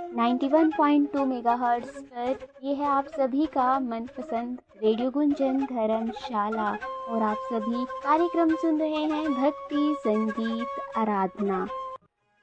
91.2 megahertz पर ये है आप सभी का मनपसंद रेडियो गुंजन धर्मशाला। और आप सभी कार्यक्रम सुन रहे हैं भक्ति संगीत आराधना।